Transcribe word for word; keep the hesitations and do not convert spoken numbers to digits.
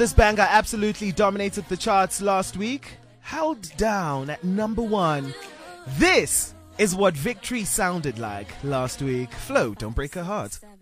This banger absolutely dominated the charts last week, held down at number one. This is what victory sounded like last week. Flo, Don't Break Her Heart.